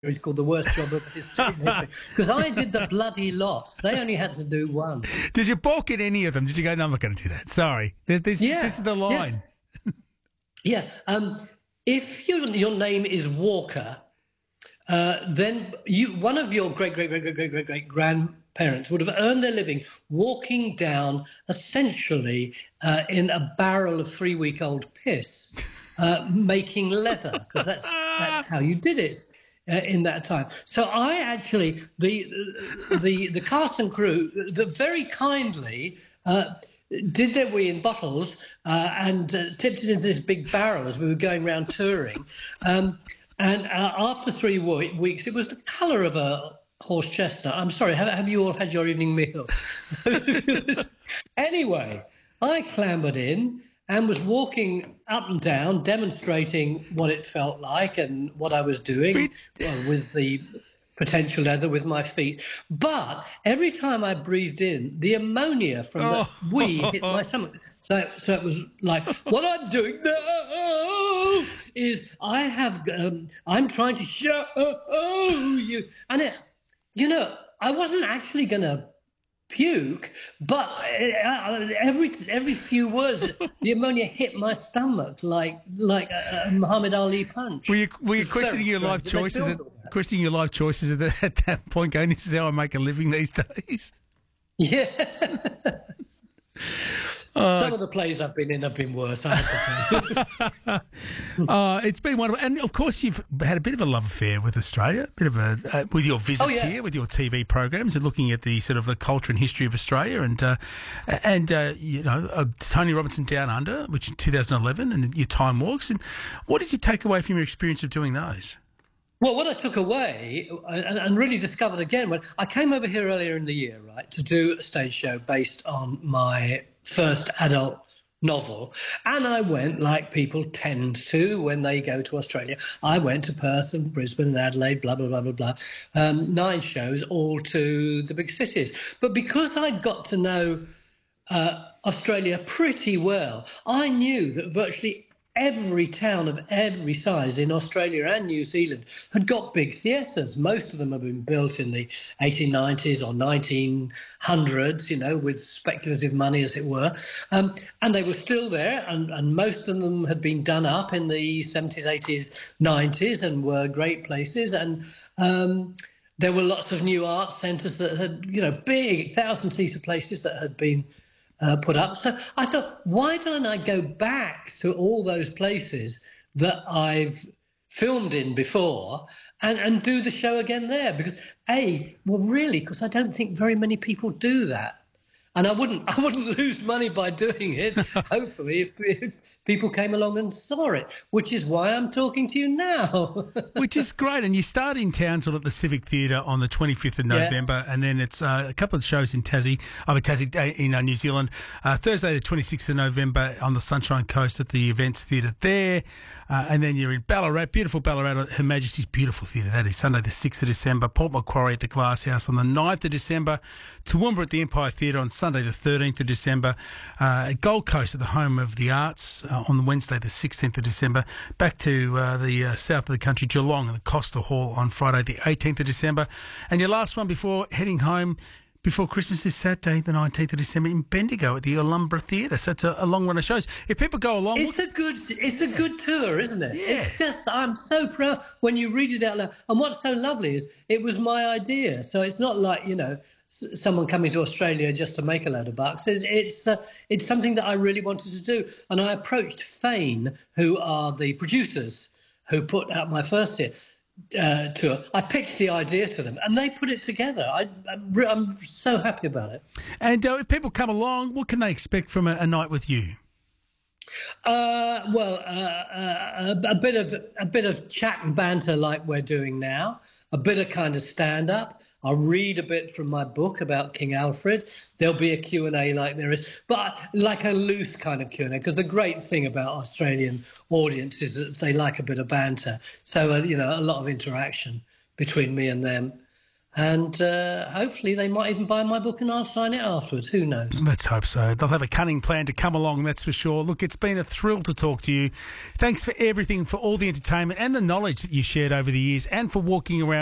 is called The Worst Job of History, because I did the bloody lot. They only had to do one. Did you balk at any of them? Did you go, no, I'm not going to do that? Sorry. This is the line. Yeah. If your name is Walker, then one of your great grandparents would have earned their living walking down essentially in a barrel of 3-week-old piss, making leather, because that's how you did it in that time. So I actually, the cast and crew that very kindly did their wee in bottles and tipped it into this big barrel as we were going around touring. And after 3 weeks, it was the colour of a horse chestnut. I'm sorry, have you all had your evening meal? Anyway, I clambered in and was walking up and down, demonstrating what it felt like and what I was doing with the potential leather with my feet. But every time I breathed in, the ammonia from the wee hit my stomach. So it was like, what I'm doing now is I'm trying to show you. And I wasn't actually going to puke, but every few words, the ammonia hit my stomach like a Muhammad Ali punch. Were you questioning your life choices? Questioning your life choices at that point, going, "This is how I make a living these days." Yeah. Some of the plays I've been in have been worse, I have to say. It's been wonderful. And, of course, you've had a bit of a love affair with Australia, a bit of with your visits here, with your TV programs and looking at the sort of the culture and history of Australia and Tony Robinson Down Under, which in 2011, and your Time Walks. And what did you take away from your experience of doing those? Well, what I took away and really discovered again, when I came over here earlier in the year, right, to do a stage show based on my first adult novel, and I went like people tend to when they go to Australia. I went to Perth and Brisbane and Adelaide, blah, blah, blah, blah, blah, 9 shows, all to the big cities. But because I'd got to know Australia pretty well, I knew that virtually every town of every size in Australia and New Zealand had got big theatres. Most of them have been built in the 1890s or 1900s, with speculative money, as it were. And they were still there, and most of them had been done up in the 70s, 80s, 90s and were great places. And there were lots of new art centres that had, big 1,000-seater places that had been put up. So I thought, why don't I go back to all those places that I've filmed in before and do the show again there? Because because I don't think very many people do that. And I wouldn't lose money by doing it, hopefully, if people came along and saw it, which is why I'm talking to you now. Which is great. And you start in Townsville at the Civic Theatre on the 25th of November, and then it's a couple of shows in in New Zealand. Thursday the 26th of November on the Sunshine Coast at the Events Theatre there. And then you're in Ballarat, beautiful Ballarat, Her Majesty's beautiful theatre. That is Sunday the 6th of December, Port Macquarie at the Glass House on the 9th of December, Toowoomba at the Empire Theatre on Sunday the 13th of December, Gold Coast at the Home of the Arts on Wednesday the 16th of December, back to the south of the country, Geelong at the Costa Hall on Friday the 18th of December. And your last one before heading home before Christmas is Saturday, the 19th of December in Bendigo at the Alhambra Theatre. So it's a long run of shows. If people go along... It's a good tour, isn't it? Yeah. It's just, I'm so proud when you read it out loud. And what's so lovely is it was my idea. So it's not like, someone coming to Australia just to make a load of bucks. It's something that I really wanted to do. And I approached Fane, who are the producers who put out my first hit. Tour. I pitched the idea to them and they put it together. I'm so happy about it. And if people come along, what can they expect from a night with you? A bit of chat and banter like we're doing now, a bit of kind of stand-up. I'll read a bit from my book about King Alfred. There'll be a Q&A like there is, but like a loose kind of Q&A, because the great thing about Australian audiences is that they like a bit of banter. So, a lot of interaction between me and them. And hopefully they might even buy my book and I'll sign it afterwards. Who knows? Let's hope so. They'll have a cunning plan to come along, that's for sure. Look, it's been a thrill to talk to you. Thanks for everything, for all the entertainment and the knowledge that you shared over the years, and for walking around